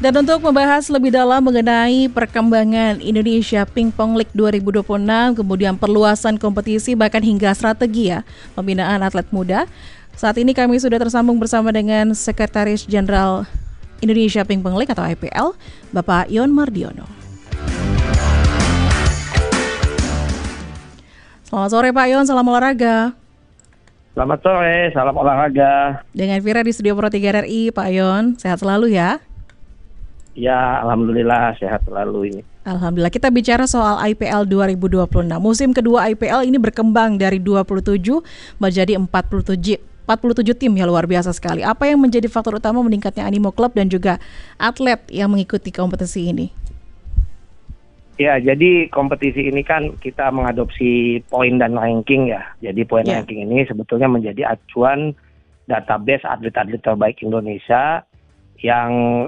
Dan untuk membahas lebih dalam mengenai perkembangan Indonesia Pingpong League 2026, kemudian perluasan kompetisi bahkan hingga strategi ya pembinaan atlet muda. Saat ini kami sudah tersambung bersama dengan Sekretaris Jenderal Indonesia Pingpong League atau IPL, Bapak Yon Mardiono. Selamat sore Pak Yon, salam olahraga. Selamat sore, salam olahraga. Dengan Vira di Studio Pro 3 RRI, Pak Yon, sehat selalu ya? Ya, alhamdulillah sehat selalu ini. Alhamdulillah. Kita bicara soal IPL 2026. Musim kedua IPL ini berkembang dari 27 menjadi 47 tim ya, luar biasa sekali. Apa yang menjadi faktor utama meningkatnya animo klub dan juga atlet yang mengikuti kompetisi ini? Ya, jadi kompetisi ini kan kita mengadopsi poin dan ranking ya. Jadi poin ranking ini sebetulnya menjadi acuan database atlet-atlet terbaik Indonesia yang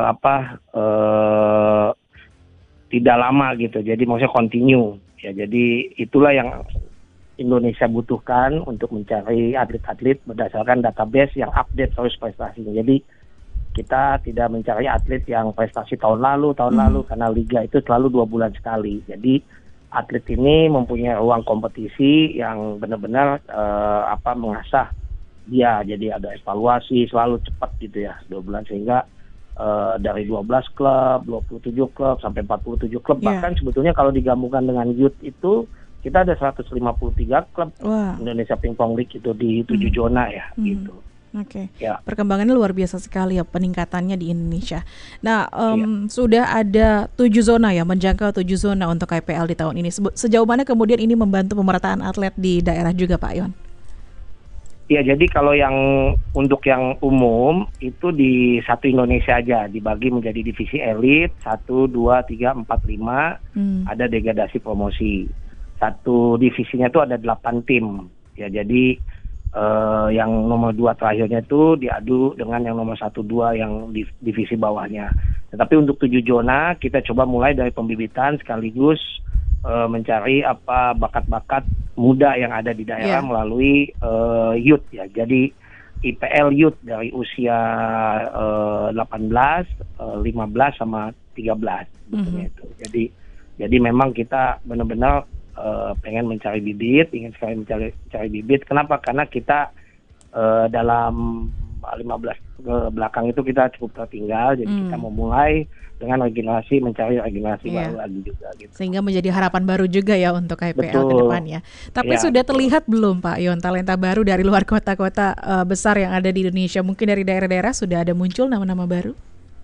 tidak lama gitu. Jadi maksudnya continue. Ya, jadi itulah yang Indonesia butuhkan untuk mencari atlet-atlet berdasarkan database yang update terus prestasinya. Jadi kita tidak mencari atlet yang prestasi tahun lalu karena liga itu selalu 2 bulan sekali. Jadi atlet ini mempunyai ruang kompetisi yang benar-benar mengasah dia. Jadi ada evaluasi selalu cepat gitu ya, 2 bulan, sehingga dari 12 klub, 27 klub sampai 47 klub. Bahkan sebetulnya kalau digabungkan dengan youth itu kita ada 153 klub Indonesia Pingpong League itu di 7 zona ya gitu. Oke. Ya. Perkembangannya luar biasa sekali ya peningkatannya di Indonesia. Nah, sudah ada 7 zona ya, menjangkau 7 zona untuk IPL di tahun ini. Sejauh mana kemudian ini membantu pemerataan atlet di daerah juga, Pak Yon? Ya, jadi kalau untuk yang umum itu di satu Indonesia aja dibagi menjadi divisi elit 1, 2, 3, 4, 5. Ada degradasi promosi. Satu divisinya itu ada 8 tim. Ya, jadi yang nomor 2 terakhirnya itu diadu dengan yang nomor 1, 2 yang di divisi bawahnya. Tetapi untuk 7 zona kita coba mulai dari pembibitan sekaligus mencari bakat-bakat muda yang ada di daerah melalui youth ya. Jadi IPL youth dari usia 18, 15 sama 13 itu. Jadi memang kita benar-benar pengen mencari bibit, ingin sekali mencari bibit. Kenapa? Karena kita dalam 15 ke belakang itu kita cukup tertinggal. Jadi kita mau mulai dengan mencari regenerasi baru lagi juga gitu. Sehingga menjadi harapan baru juga ya untuk IPL ke depannya. Tapi sudah terlihat belum Pak Yon talenta baru dari luar kota-kota besar yang ada di Indonesia? Mungkin dari daerah-daerah sudah ada muncul nama-nama baru?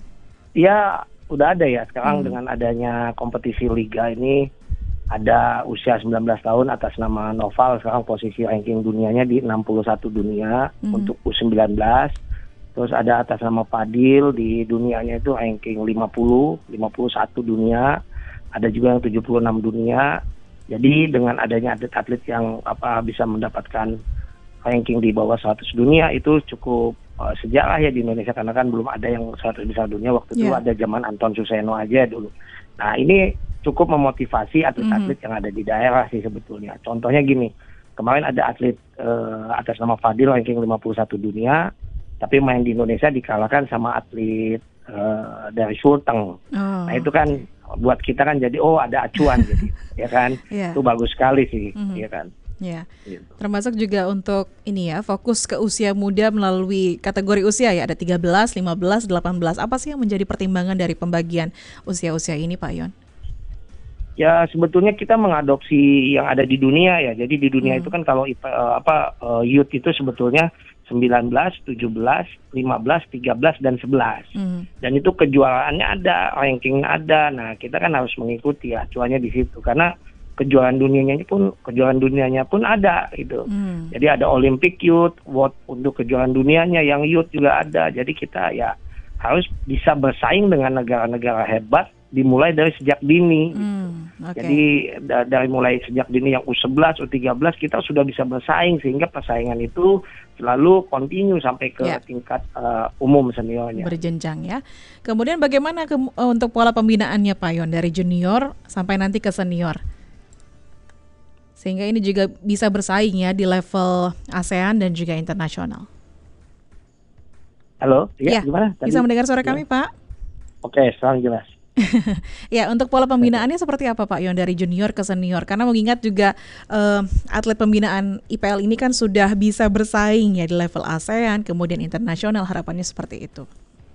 Ya, udah ada ya. Sekarang dengan adanya kompetisi liga ini, ada usia 19 tahun atas nama Noval, sekarang posisi ranking dunianya di 61 dunia untuk U19. Terus ada atas nama Fadil, di dunianya itu ranking 51 dunia. Ada juga yang 76 dunia. Jadi dengan adanya atlet-atlet yang bisa mendapatkan ranking di bawah 100 dunia itu cukup sejarah ya di Indonesia, karena kan belum ada yang 100 besar dunia. Waktu itu ada zaman Anton Suseno aja dulu. Nah, ini cukup memotivasi atlet-atlet yang ada di daerah sih sebetulnya. Contohnya gini, kemarin ada atlet atas nama Fadil ranking 51 dunia, tapi main di Indonesia dikalahkan sama atlet dari Sulteng. Nah, itu kan buat kita kan jadi ada acuan jadi, ya kan? Itu bagus sekali sih, ya kan? Ya, termasuk juga untuk ini ya, fokus ke usia muda melalui kategori usia ya, ada 13, 15, 18. Apa sih yang menjadi pertimbangan dari pembagian usia-usia ini, Pak Yon? Ya, sebetulnya kita mengadopsi yang ada di dunia ya. Jadi di dunia itu kan kalau youth itu sebetulnya 19, 17, 15, 13 dan 11. Dan itu kejuaraannya ada, ranking ada. Nah, kita kan harus mengikuti ya, acuannya di situ karena kejuaraan dunianya pun ada gitu. Jadi ada Olympic Youth, World untuk kejuaraan dunianya yang youth juga ada. Jadi kita ya harus bisa bersaing dengan negara-negara hebat dimulai dari sejak dini. Jadi dari mulai sejak dini yang U11, U13 kita sudah bisa bersaing sehingga persaingan itu selalu continue sampai ke tingkat umum seniornya. Berjenjang ya. Kemudian bagaimana untuk pola pembinaannya Pak Yon dari junior sampai nanti ke senior? Sehingga ini juga bisa bersaing ya di level ASEAN dan juga internasional. Halo, ya, gimana? Tadi bisa mendengar suara kami, Pak? Oke, sekarang jelas. Ya, untuk pola pembinaannya seperti apa Pak Yon dari junior ke senior? Karena mengingat juga atlet pembinaan IPL ini kan sudah bisa bersaing ya di level ASEAN, kemudian internasional, harapannya seperti itu.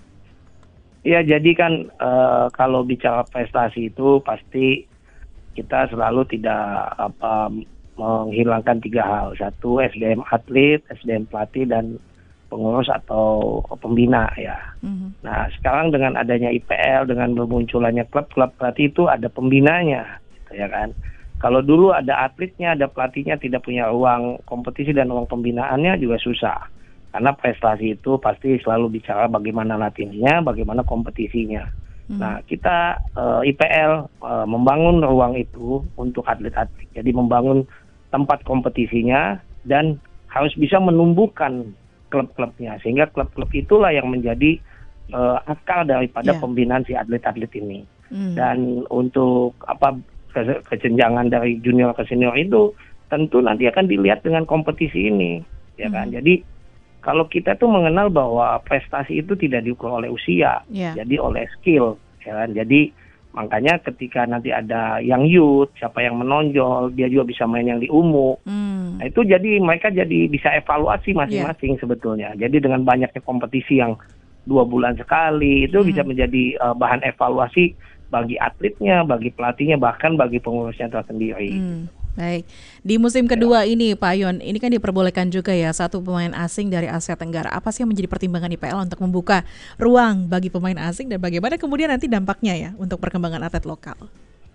Ya, jadi kan kalau bicara prestasi itu pasti kita selalu tidak menghilangkan tiga hal. Satu, SDM atlet, SDM pelatih, dan pengurus atau pembina ya. Nah, sekarang dengan adanya IPL, dengan bermunculannya klub-klub, berarti itu ada pembinanya, gitu ya kan. Kalau dulu ada atletnya, ada pelatihnya, tidak punya ruang kompetisi dan ruang pembinaannya juga susah. Karena prestasi itu pasti selalu bicara bagaimana latihannya, bagaimana kompetisinya. Nah, kita IPL membangun ruang itu untuk atlet-atlet. Jadi membangun tempat kompetisinya dan harus bisa menumbuhkan klub-klubnya, sehingga klub-klub itulah yang menjadi akar daripada pembinaan si atlet-atlet ini. Dan untuk kesenjangan dari junior ke senior itu tentu nanti akan dilihat dengan kompetisi ini, ya kan. Jadi kalau kita tuh mengenal bahwa prestasi itu tidak diukur oleh usia, jadi oleh skill, ya kan. Jadi makanya ketika nanti ada yang youth, siapa yang menonjol, dia juga bisa main yang di UMU. Nah, itu jadi mereka jadi bisa evaluasi masing-masing sebetulnya. Jadi dengan banyaknya kompetisi yang 2 bulan sekali, itu bisa menjadi bahan evaluasi bagi atletnya, bagi pelatihnya, bahkan bagi pengurusnya tersendiri. Baik, di musim kedua ini Pak Yon, ini kan diperbolehkan juga ya satu pemain asing dari Asia Tenggara. Apa sih yang menjadi pertimbangan IPL untuk membuka ruang bagi pemain asing dan bagaimana kemudian nanti dampaknya ya untuk perkembangan atlet lokal?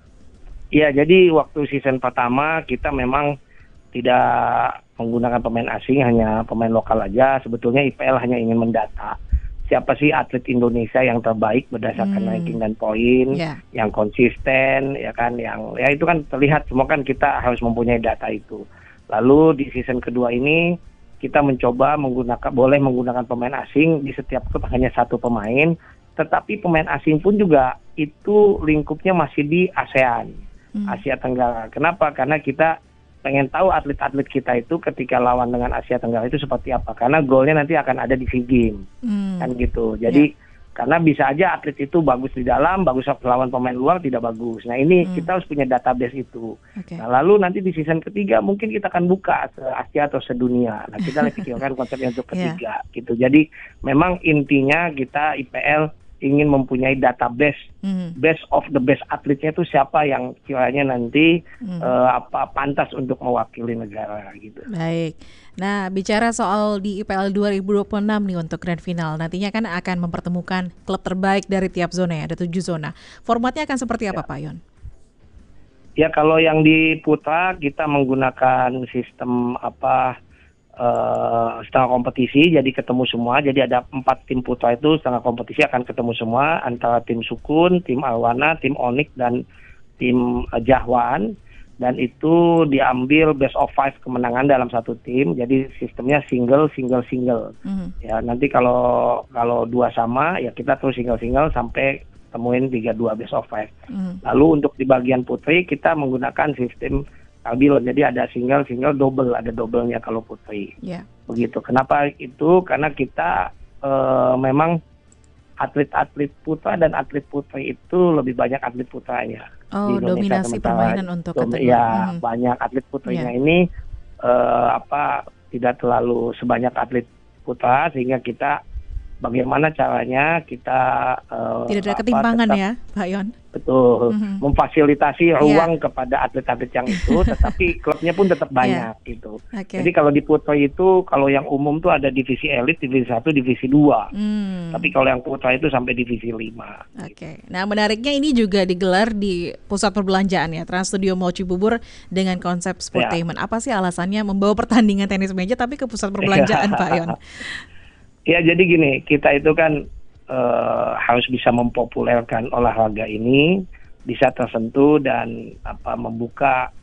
Ya, jadi waktu season pertama kita memang tidak menggunakan pemain asing, hanya pemain lokal aja. Sebetulnya IPL hanya ingin mendata siapa sih atlet Indonesia yang terbaik berdasarkan ranking dan poin, yang konsisten, ya kan, yang ya itu kan terlihat semua kan kita harus mempunyai data itu. Lalu di season kedua ini kita mencoba boleh menggunakan pemain asing di setiap klub hanya satu pemain, tetapi pemain asing pun juga itu lingkupnya masih di ASEAN, Asia Tenggara. Kenapa? Karena kita pengen tahu atlet-atlet kita itu ketika lawan dengan Asia Tenggara itu seperti apa. Karena goalnya nanti akan ada di SEA Games. Kan gitu. Jadi karena bisa aja atlet itu bagus di dalam, bagus lawan pemain luar tidak bagus. Nah, ini kita harus punya database itu. Nah, lalu nanti di season ketiga mungkin kita akan buka se Asia atau sedunia. Nah, kita pikirkan konsepnya untuk ketiga gitu. Jadi memang intinya kita IPL ingin mempunyai database best of the best atletnya itu siapa yang kiranya nanti pantas untuk mewakili negara gitu. Baik. Nah, bicara soal di IPL 2026 nih untuk grand final, nantinya kan akan mempertemukan klub terbaik dari tiap zona ya, ada 7 zona. Formatnya akan seperti apa Pak Yon? Ya, kalau yang di putra kita menggunakan sistem setengah kompetisi, jadi ketemu semua. Jadi ada 4 tim putra itu setengah kompetisi akan ketemu semua antara tim Sukun, tim Arwana, tim Onyx dan tim Jahwan, dan itu diambil best of 5 kemenangan dalam satu tim. Jadi sistemnya single. Ya, nanti kalau 2 sama ya kita terus single sampai temuin 3-2 best of 5. Lalu untuk di bagian putri kita menggunakan sistem Albilon, jadi ada single, double, ada double-nya kalau putri. Begitu. Kenapa itu? Karena kita memang atlet-atlet putra dan atlet putri itu lebih banyak atlet putranya. Oh, dominasi permainan untuk kategori. Ya, banyak atlet putrinya ini tidak terlalu sebanyak atlet putra, sehingga kita bagaimana caranya kita tidak ada ketimpangan ya, Pak Yon. Betul, memfasilitasi ruang kepada atlet-atlet yang itu, tetapi klubnya pun tetap banyak gitu. Jadi kalau di putra itu, kalau yang umum tuh ada divisi elit, divisi 1, divisi 2. Tapi kalau yang putra itu sampai divisi 5. Nah, menariknya ini juga digelar di pusat perbelanjaan ya, Trans Studio Mall Cibubur dengan konsep sportainment. Apa sih alasannya membawa pertandingan tenis meja tapi ke pusat perbelanjaan, Pak Yon? Ya, jadi gini, kita itu kan harus bisa mempopulerkan olahraga ini, bisa tersentuh dan membuka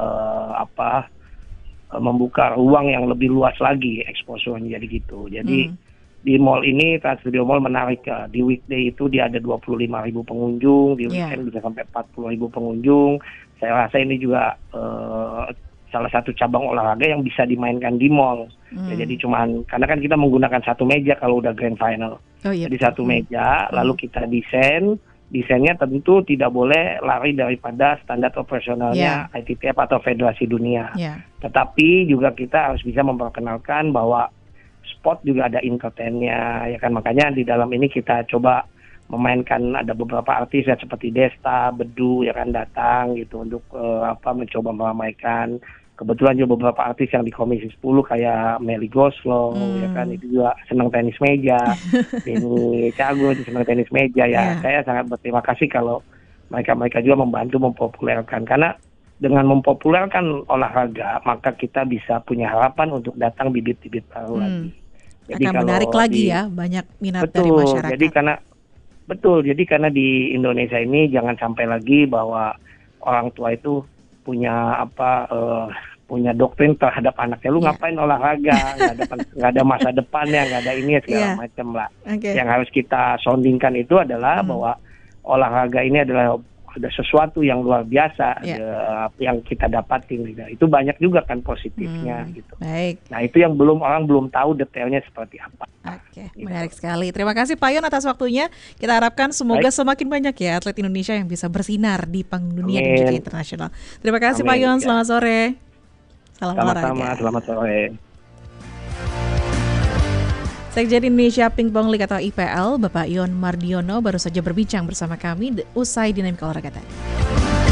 ruang yang lebih luas lagi exposure-nya, jadi gitu. Jadi di mall ini, Trans Studio Mall menarik. Di weekday itu dia ada 25.000 pengunjung, di weekend bisa sampai 40.000 pengunjung. Saya rasa ini juga salah satu cabang olahraga yang bisa dimainkan di mall. Ya, jadi cuman karena kan kita menggunakan satu meja kalau udah grand final. Jadi satu meja, lalu kita desainnya tentu tidak boleh lari daripada standar operasionalnya ITTF atau Federasi Dunia. Tetapi juga kita harus bisa memperkenalkan bahwa sport juga ada entertainnya, ya kan. Makanya di dalam ini kita coba memainkan, ada beberapa artis ya seperti Desta, Bedu ya kan datang gitu untuk mencoba meramaikan. Kebetulan juga beberapa artis yang di Komisi 10 kayak Melly Goslow ya kan, itu juga senang tenis meja. Denny Cagur itu senang tenis meja ya. Saya sangat berterima kasih kalau mereka juga membantu mempopulerkan, karena dengan mempopulerkan olahraga maka kita bisa punya harapan untuk datang bibit-bibit baru lagi. Jadi akan menarik lagi ya banyak minat dari masyarakat. Jadi karena di Indonesia ini jangan sampai lagi bahwa orang tua itu punya punya doktrin terhadap anaknya, lu ngapain olahraga, nggak ada masa depannya, nggak ada ini segala macam lah. Yang harus kita soundingkan itu adalah bahwa olahraga ini adalah ada sesuatu yang luar biasa yang kita dapatin gitu. Itu banyak juga kan positifnya gitu. Baik. Nah, itu yang orang belum tahu detailnya seperti apa. Gitu. Menarik sekali. Terima kasih Pak Yon atas waktunya. Kita harapkan semoga semakin banyak ya atlet Indonesia yang bisa bersinar di panggung dunia dan juga internasional. Terima kasih Pak Yon, selamat sore. Salam olahraga. Selamat sore. Sekjen Indonesia Pingpong League atau IPL, Bapak Yon Mardiono baru saja berbincang bersama kami usai Dinamika Olahraga tadi.